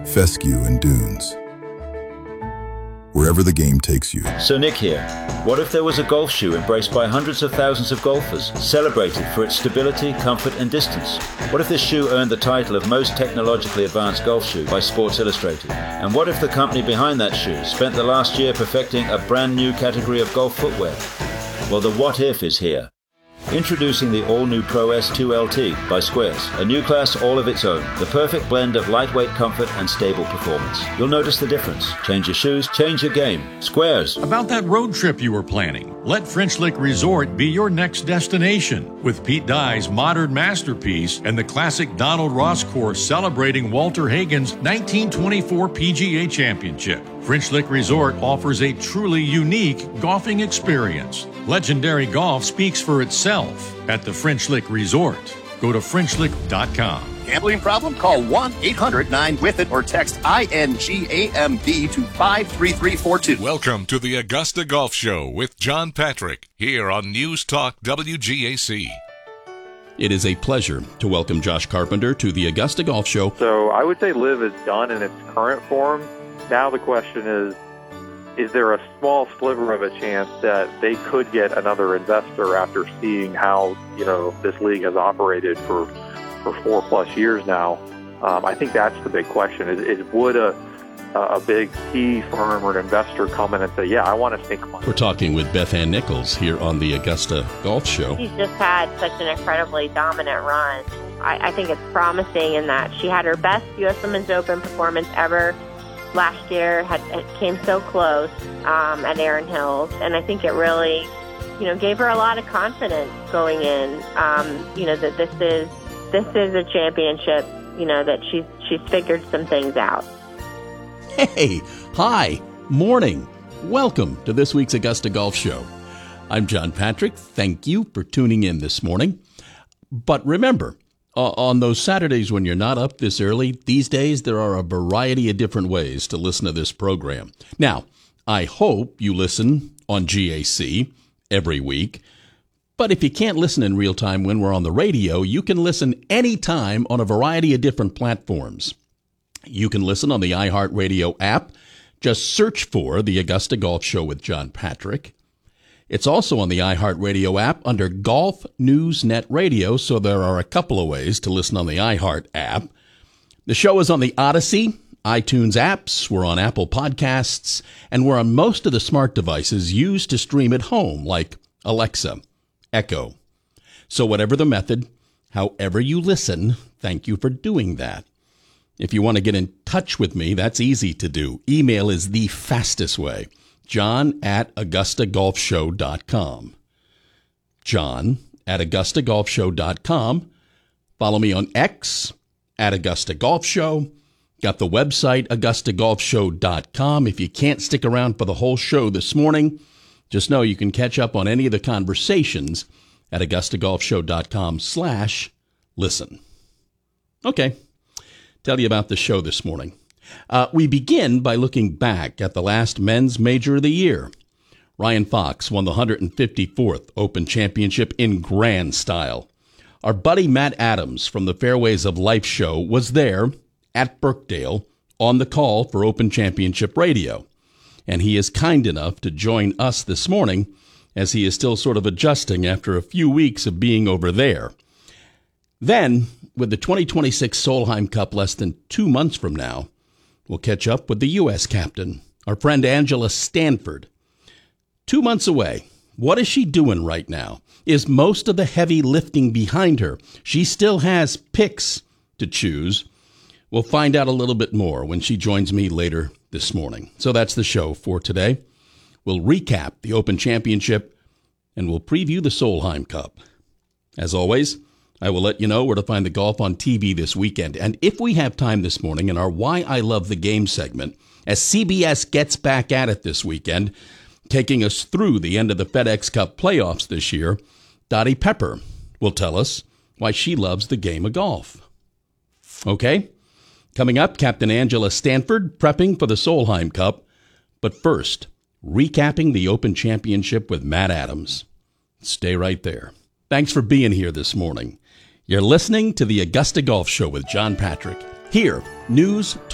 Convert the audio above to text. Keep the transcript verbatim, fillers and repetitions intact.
fescue, and dunes. Wherever the game takes you. So Nick here. What if there was a golf shoe embraced by hundreds of thousands of golfers, celebrated for its stability, comfort, and distance? What if this shoe earned the title of most technologically advanced golf shoe by Sports Illustrated? And what if the company behind that shoe spent the last year perfecting a brand new category of golf footwear? Well, the what if is here. Introducing the all-new Pro S two L T by Squares, a new class all of its own, the perfect blend of lightweight comfort and stable performance. You'll notice the difference. Change your shoes, change your game. Squares. About that road trip you were planning, let French Lick Resort be your next destination. With Pete Dye's modern masterpiece and the classic Donald Ross course celebrating Walter Hagen's nineteen twenty-four P G A Championship. French Lick Resort offers a truly unique golfing experience. Legendary golf speaks for itself at the French Lick Resort. Go to French Lick dot com. Gambling problem? Call one eight hundred nine with it or text I N G A M B to five three three four two. Welcome to the Augusta Golf Show with John Patrick here on News Talk W G A C. It is a pleasure to welcome Josh Carpenter to the Augusta Golf Show. So I would say Live is done in its current form. Now the question is, is there a small sliver of a chance that they could get another investor after seeing how, you know, this league has operated for, for four plus years now? Um, I think that's the big question. Is, is would a, a big P firm or an investor come in and say, yeah, I want to sink money? We're talking with Beth Ann Nichols here on the Augusta Golf Show. She's just had such an incredibly dominant run. I, I think it's promising in that she had her best U S Women's Open performance ever last year, had it came so close um, at Erin Hills, and I think it really, you know, gave her a lot of confidence going in. Um, you know, that this is this is a championship. You know, that she's she's figured some things out. Hey, hi, morning. Welcome to this week's Augusta Golf Show. I'm John Patrick. Thank you for tuning in this morning. But remember, Uh, on those Saturdays when you're not up this early, these days there are a variety of different ways to listen to this program. Now, I hope you listen on G A C every week, but if you can't listen in real time when we're on the radio, you can listen anytime on a variety of different platforms. You can listen on the iHeartRadio app. Just search for the Augusta Golf Show with John Patrick. It's also on the iHeartRadio app under Golf News Net Radio, so there are a couple of ways to listen on the iHeart app. The show is on the Odyssey, iTunes apps, we're on Apple Podcasts, and we're on most of the smart devices used to stream at home, like Alexa, Echo. So whatever the method, however you listen, thank you for doing that. If you want to get in touch with me, that's easy to do. Email is the fastest way. John at Augusta Golf Show dot com. John at Augusta Golf Show dot com. Follow me on X at Augusta Golf Show. Got the website Augusta Golf Show dot com. If you can't stick around for the whole show this morning, just know you can catch up on any of the conversations at Augusta Golf Show dot com slash listen. Okay, tell you about the show this morning. Uh, we begin by looking back at the last men's major of the year. Ryan Fox won the one hundred fifty-fourth Open Championship in grand style. Our buddy Matt Adams from the Fairways of Life show was there at Birkdale on the call for Open Championship Radio. And he is kind enough to join us this morning as he is still sort of adjusting after a few weeks of being over there. Then, with the twenty twenty-six Solheim Cup less than two months from now, we'll catch up with the U S captain, our friend Angela Stanford. Two months away. What is she doing right now? Is most of the heavy lifting behind her? She still has picks to choose. We'll find out a little bit more when she joins me later this morning. So that's the show for today. We'll recap the Open Championship, and we'll preview the Solheim Cup. As always, I will let you know where to find the golf on T V this weekend. And if we have time this morning in our Why I Love the Game segment, as C B S gets back at it this weekend, taking us through the end of the FedEx Cup playoffs this year, Dottie Pepper will tell us why she loves the game of golf. Okay? Coming up, Captain Angela Stanford prepping for the Solheim Cup. But first, recapping the Open Championship with Matt Adams. Stay right there. Thanks for being here this morning. You're listening to the Augusta Golf Show with John Patrick. Here, news,